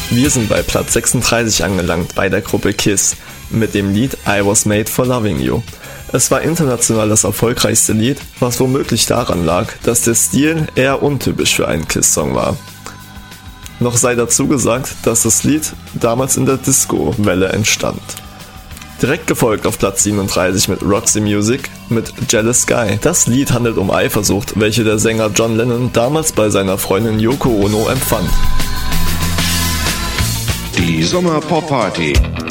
Wir sind bei Platz 36 angelangt bei der Gruppe KISS mit dem Lied I Was Made for Loving You. Es war international das erfolgreichste Lied, was womöglich daran lag, dass der Stil eher untypisch für einen KISS-Song war. Noch sei dazu gesagt, dass das Lied damals in der Disco-Welle entstand. Direkt gefolgt auf Platz 37 mit Roxy Music mit Jealous Guy. Das Lied handelt um Eifersucht, welche der Sänger John Lennon damals bei seiner Freundin Yoko Ono empfand. Die Sommer Pop Party